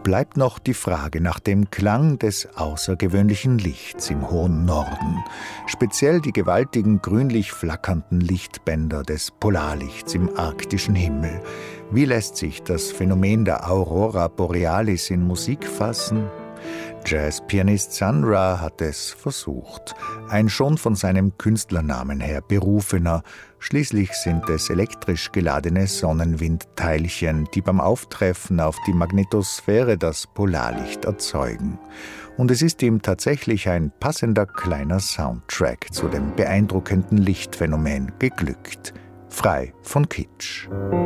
bleibt noch die Frage nach dem Klang des außergewöhnlichen Lichts im hohen Norden. Speziell die gewaltigen grünlich flackernden Lichtbänder des Polarlichts im arktischen Himmel. Wie lässt sich das Phänomen der Aurora Borealis in Musik fassen? Jazzpianist Sun Ra hat es versucht. Ein schon von seinem Künstlernamen her berufener. Schließlich sind es elektrisch geladene Sonnenwindteilchen, die beim Auftreffen auf die Magnetosphäre das Polarlicht erzeugen. Und es ist ihm tatsächlich ein passender kleiner Soundtrack zu dem beeindruckenden Lichtphänomen geglückt. Frei von Kitsch.